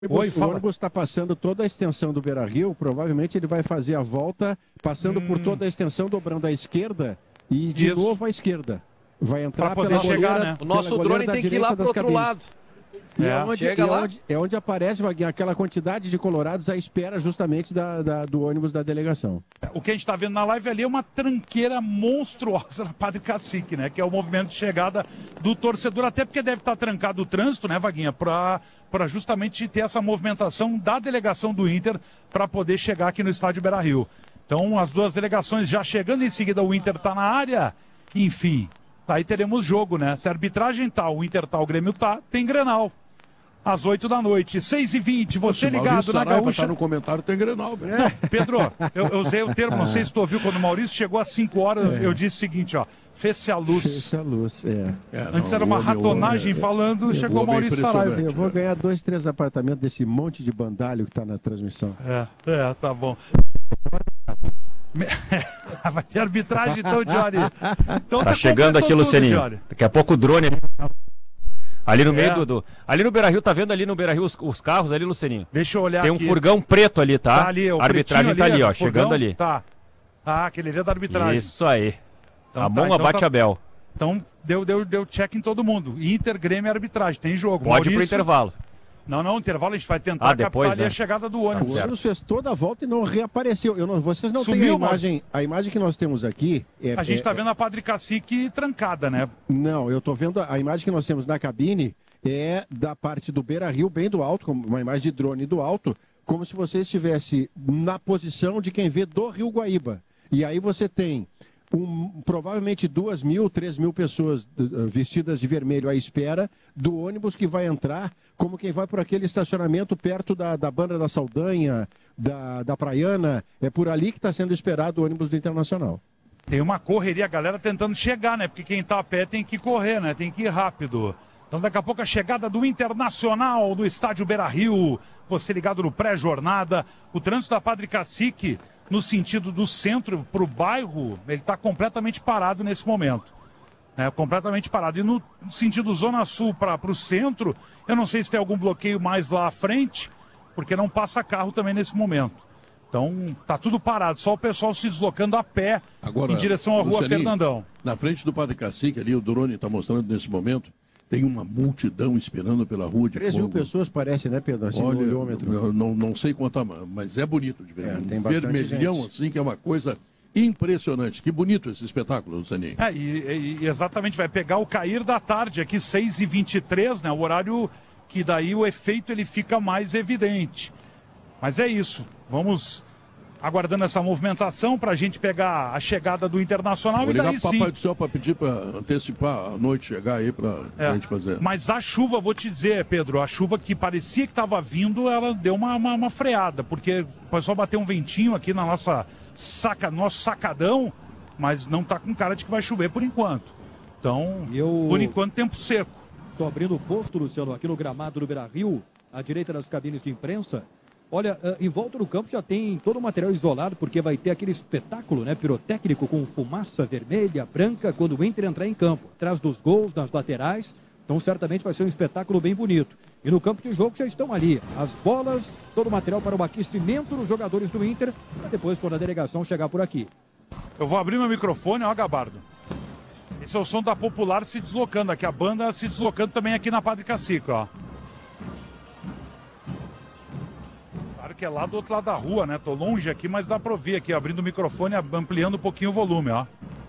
O ônibus está passando toda a extensão do Beira-Rio, provavelmente ele vai fazer a volta passando por toda a extensão, dobrando à esquerda e de novo à esquerda. Vai entrar pra poder pela chegar, goleira, né? O nosso drone tem que ir lá pro outro lado. E onde aparece, Vaguinho, aquela quantidade de colorados à espera justamente do ônibus da delegação. O que a gente está vendo na live ali é uma tranqueira monstruosa na Padre Cacique, né? Que é o movimento de chegada do torcedor, até porque deve estar trancado o trânsito, né, Vaguinha? Para justamente ter essa movimentação da delegação do Inter para poder chegar aqui no estádio Beira-Rio. Então, as duas delegações já chegando, em seguida o Inter está na área, enfim. Aí teremos jogo, né? Se a arbitragem tá, o Inter tá, o Grêmio tá, tem Grenal. Às 8 da noite, 6h20, você ligado na Gaúcha. Tá no comentário, tem Grenal, velho. Não, Pedro, eu usei o termo, não sei se tu ouviu, quando o Maurício chegou às 5 horas, eu disse o seguinte, ó, fez-se a luz. Fez-se a luz, Antes era uma ratonagem falando, chegou o Maurício Saraiva. Eu vou ganhar 2, 3 apartamentos desse monte de bandalho que tá na transmissão. Tá bom. Vai ter arbitragem então, Johnny. Então, tá chegando aqui, Lucianinho. Daqui a pouco o drone ali no meio ali no Beira-Rio, tá vendo ali no Beira-Rio os carros ali, Lucianinho? Deixa eu olhar Tem um aqui. furgão preto ali, tá? Tá ali, a arbitragem tá ali, ó, chegando ali. Tá. Ah, aquele ali é da arbitragem. Isso aí. Então, a bomba bate a Bel. Então deu check em todo mundo. Inter, Grêmio e arbitragem. Tem jogo. Pode ir pro intervalo. Não, intervalo a gente vai tentar depois, captar ali a chegada do ônibus. O ônibus fez toda a volta e não reapareceu. Vocês não têm a imagem. A imagem que nós temos aqui... a gente está vendo a Padre Cacique trancada, né? Não, eu estou vendo a imagem que nós temos na cabine é da parte do Beira-Rio, bem do alto, como uma imagem de drone do alto, como se você estivesse na posição de quem vê do Rio Guaíba. E aí você tem provavelmente 2.000, 3.000 pessoas vestidas de vermelho à espera do ônibus que vai entrar, como quem vai por aquele estacionamento perto da Banda da Saldanha, da Praiana. É por ali que está sendo esperado o ônibus do Internacional. Tem uma correria, a galera tentando chegar, né? Porque quem está a pé tem que correr, né? Tem que ir rápido. Então daqui a pouco a chegada do Internacional do estádio Beira-Rio. Você ligado no pré-jornada. O trânsito da Padre Cacique, no sentido do centro para o bairro, ele está completamente parado nesse momento. Completamente parado. E no sentido Zona Sul para o centro, eu não sei se tem algum bloqueio mais lá à frente, porque não passa carro também nesse momento. Então, tá tudo parado, só o pessoal se deslocando a pé em direção à Rua Fernandão. Na frente do Padre Cacique ali, o drone está mostrando nesse momento, tem uma multidão esperando pela rua de 3.000 pessoas parece, né, Pedro? Assim, olha, no olhômetro. Não sei quanto, mas é bonito de ver. Tem vermelhão gente. Assim, que é uma coisa impressionante. Que bonito esse espetáculo, Lucianinho. E exatamente, vai pegar o cair da tarde aqui, 6h23, né? O horário que daí o efeito ele fica mais evidente. Mas é isso, vamos aguardando essa movimentação para a gente pegar a chegada do Internacional. Vou e daí ligar pro Papai do Céu para pedir para antecipar a noite, chegar aí para a gente fazer. Mas a chuva, vou te dizer, Pedro, a chuva que parecia que estava vindo, ela deu uma freada, porque o pessoal bateu um ventinho aqui na nosso sacadão, mas não está com cara de que vai chover por enquanto. Então, por enquanto, tempo seco. Estou abrindo o posto, Luciano, aqui no gramado do Beira-Rio, à direita das cabines de imprensa. Olha, em volta do campo já tem todo o material isolado, porque vai ter aquele espetáculo, né, pirotécnico com fumaça vermelha, branca, quando o Inter entrar em campo. Atrás dos gols, nas laterais. Então, certamente vai ser um espetáculo bem bonito. E no campo de jogo já estão ali as bolas, todo o material para o aquecimento dos jogadores do Inter, para depois, quando a delegação chegar por aqui. Eu vou abrir meu microfone, ó, Gabardo. Esse é o som da Popular se deslocando aqui, a banda se deslocando também aqui na Padre Cacique, ó. Que é lá do outro lado da rua, né? Tô longe aqui, mas dá pra ouvir aqui, abrindo o microfone, ampliando um pouquinho o volume, ó.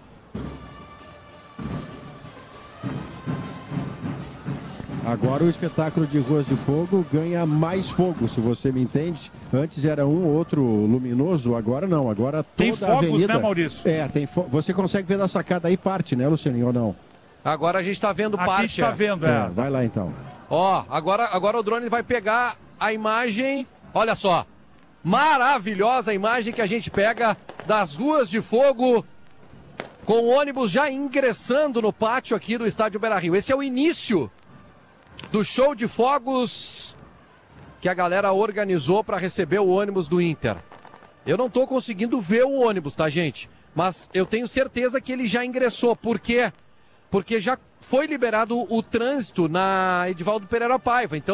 Agora o espetáculo de Ruas de Fogo ganha mais fogo, se você me entende. Antes era um ou outro luminoso, agora não. Agora toda tem fogos, a avenida... né, Maurício? Tem Você consegue ver da sacada aí parte, né, Lucianinho, ou não? Agora a gente tá vendo parte. A gente tá vendo, Vai lá, então. Ó, agora o drone vai pegar a imagem... Olha só, maravilhosa a imagem que a gente pega das Ruas de Fogo, com o ônibus já ingressando no pátio aqui do estádio Beira-Rio. Esse é o início do show de fogos que a galera organizou para receber o ônibus do Inter. Eu não tô conseguindo ver o ônibus, tá, gente? Mas eu tenho certeza que ele já ingressou. Por quê? Porque já foi liberado o trânsito na Edivaldo Pereira Paiva. Então,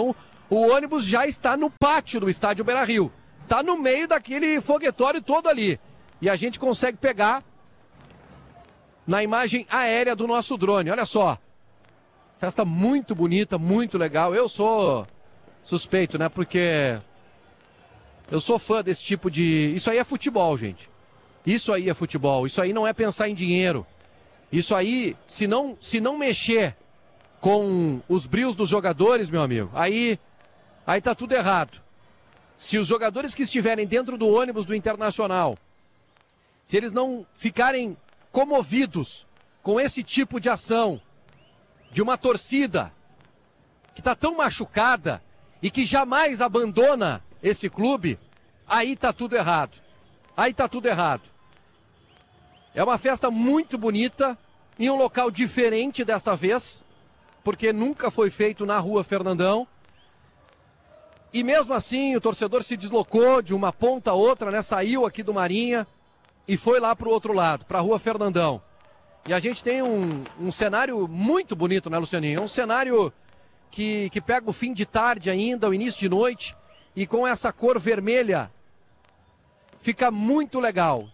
o ônibus já está no pátio do estádio Beira-Rio. Está no meio daquele foguetório todo ali. E a gente consegue pegar na imagem aérea do nosso drone. Olha só. Festa muito bonita, muito legal. Eu sou suspeito, né? Porque eu sou fã desse tipo de... Isso aí é futebol, gente. Isso aí é futebol. Isso aí não é pensar em dinheiro. Isso aí, se não mexer com os brios dos jogadores, meu amigo, aí tá tudo errado. Se os jogadores que estiverem dentro do ônibus do Internacional, se eles não ficarem comovidos com esse tipo de ação de uma torcida que está tão machucada e que jamais abandona esse clube, aí tá tudo errado. Aí tá tudo errado. É uma festa muito bonita, em um local diferente desta vez, porque nunca foi feito na Rua Fernandão. E mesmo assim, o torcedor se deslocou de uma ponta a outra, né? Saiu aqui do Marinha e foi lá para o outro lado, para a Rua Fernandão. E a gente tem um cenário muito bonito, né, Lucianinho? Um cenário que pega o fim de tarde ainda, o início de noite, e com essa cor vermelha, fica muito legal.